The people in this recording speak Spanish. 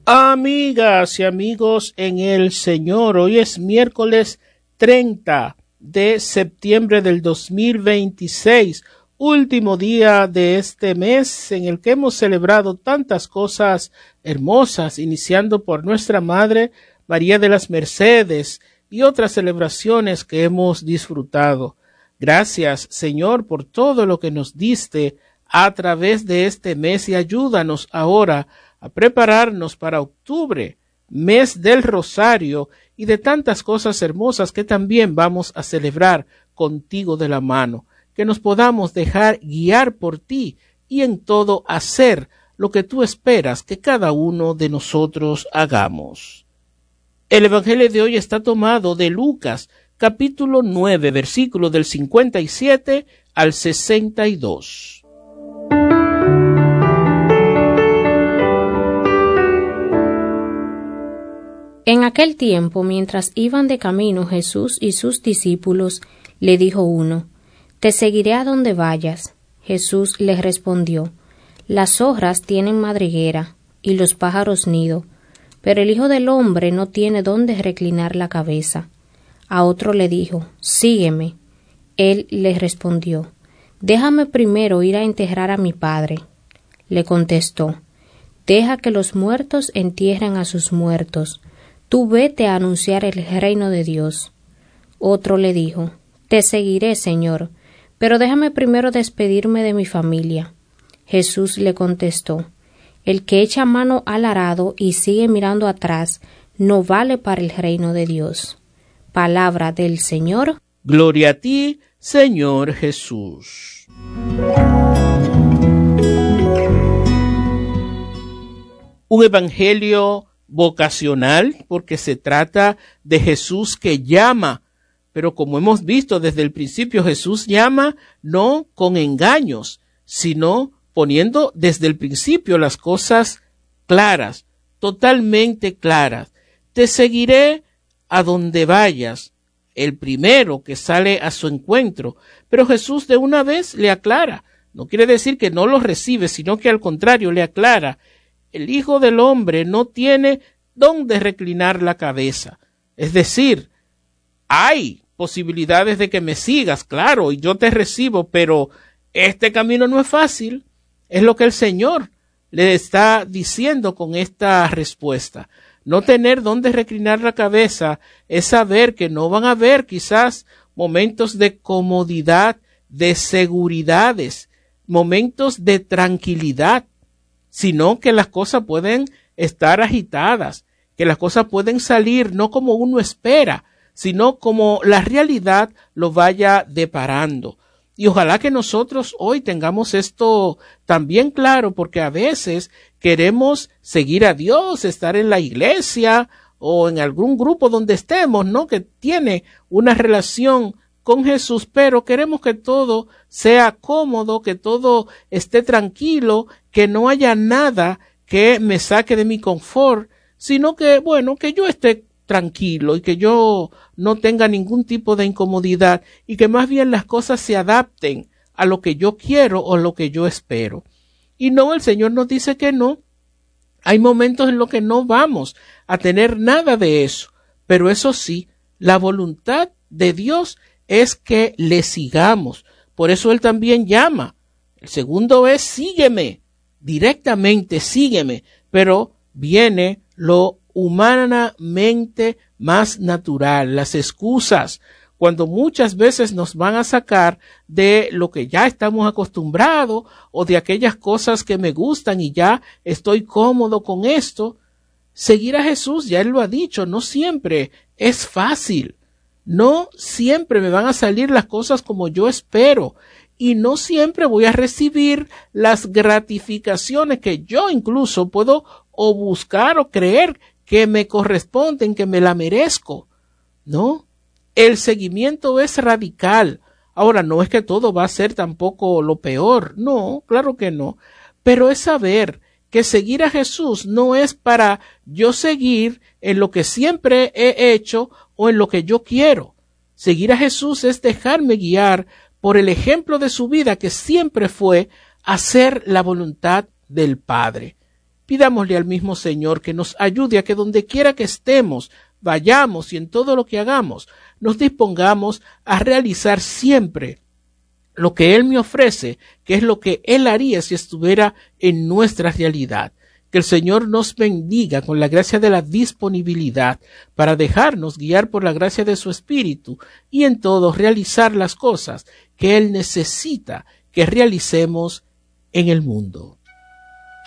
Amigas y amigos en el Señor, hoy es miércoles 30 de septiembre del 2026, último día de este mes en el que hemos celebrado tantas cosas hermosas, iniciando por nuestra Madre María de las Mercedes y otras celebraciones que hemos disfrutado. Gracias, Señor, por todo lo que nos diste a través de este mes y ayúdanos ahora a prepararnos para octubre, mes del Rosario y de tantas cosas hermosas que también vamos a celebrar contigo de la mano, que nos podamos dejar guiar por ti y en todo hacer lo que tú esperas que cada uno de nosotros hagamos. El Evangelio de hoy está tomado de Lucas, capítulo 9, versículos del 57 al 62. En aquel tiempo, mientras iban de camino Jesús y sus discípulos, le dijo uno: «Te seguiré a donde vayas». Jesús les respondió: «Las zorras tienen madriguera y los pájaros nido, pero el Hijo del Hombre no tiene dónde reclinar la cabeza». A otro le dijo: «Sígueme». Él les respondió: «Déjame primero ir a enterrar a mi padre». Le contestó: «Deja que los muertos entierren a sus muertos. Tú vete a anunciar el reino de Dios». Otro le dijo: «Te seguiré, Señor, pero déjame primero despedirme de mi familia». Jesús le contestó: «El que echa mano al arado y sigue mirando atrás no vale para el reino de Dios». Palabra del Señor. Gloria a ti, Señor Jesús. Un evangelio vocacional, porque se trata de Jesús que llama, pero como hemos visto desde el principio, Jesús llama no con engaños, sino poniendo desde el principio las cosas claras, totalmente claras. Te seguiré a donde vayas, el primero que sale a su encuentro, pero Jesús de una vez le aclara, no quiere decir que no lo recibe, sino que al contrario le aclara: el Hijo del Hombre no tiene dónde reclinar la cabeza. Es decir, hay posibilidades de que me sigas, claro, y yo te recibo, pero este camino no es fácil. Es lo que el Señor le está diciendo con esta respuesta. No tener dónde reclinar la cabeza es saber que no van a haber quizás momentos de comodidad, de seguridades, momentos de tranquilidad, sino que las cosas pueden estar agitadas, que las cosas pueden salir no como uno espera, sino como la realidad lo vaya deparando. Y ojalá que nosotros hoy tengamos esto también claro, porque a veces queremos seguir a Dios, estar en la iglesia o en algún grupo donde estemos, ¿no?, que tiene una relación con Jesús, pero queremos que todo sea cómodo, que todo esté tranquilo, que no haya nada que me saque de mi confort, sino que, bueno, que yo esté tranquilo y que yo no tenga ningún tipo de incomodidad y que más bien las cosas se adapten a lo que yo quiero o lo que yo espero. Y no, el Señor nos dice que no. Hay momentos en los que no vamos a tener nada de eso, pero eso sí, la voluntad de Dios es que le sigamos. Por eso Él también llama. El segundo es: sígueme, directamente sígueme, pero viene lo humanamente más natural, las excusas, cuando muchas veces nos van a sacar de lo que ya estamos acostumbrados o de aquellas cosas que me gustan y ya estoy cómodo con esto. Seguir a Jesús, ya Él lo ha dicho, no siempre es fácil, no siempre me van a salir las cosas como yo espero y no siempre voy a recibir las gratificaciones que yo incluso puedo o buscar o creer que me corresponden, que me la merezco, ¿no? El seguimiento es radical. Ahora, no es que todo va a ser tampoco lo peor, no, claro que no, pero es saber que seguir a Jesús no es para yo seguir en lo que siempre he hecho o en lo que yo quiero. Seguir a Jesús es dejarme guiar por el ejemplo de su vida, que siempre fue hacer la voluntad del Padre. Pidámosle al mismo Señor que nos ayude a que donde quiera que estemos, vayamos y en todo lo que hagamos, nos dispongamos a realizar siempre lo que Él me ofrece, que es lo que Él haría si estuviera en nuestra realidad. Que el Señor nos bendiga con la gracia de la disponibilidad para dejarnos guiar por la gracia de su Espíritu y en todo realizar las cosas que Él necesita que realicemos en el mundo.